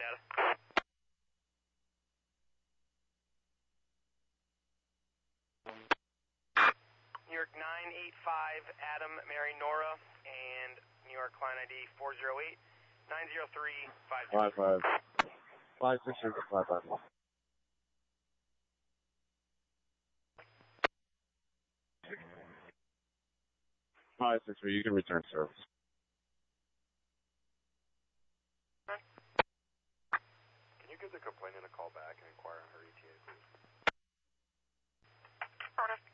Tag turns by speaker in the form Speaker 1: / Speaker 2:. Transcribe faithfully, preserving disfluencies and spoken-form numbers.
Speaker 1: Data. New York nine eight five, Adam, Mary, Nora, and New York client I D four zero eight nine zero three five zero.
Speaker 2: Five five. Five six six five five. Five six three. You can return service.
Speaker 3: Can you give the complainant a call back and inquire on her E T A, please?
Speaker 1: Order.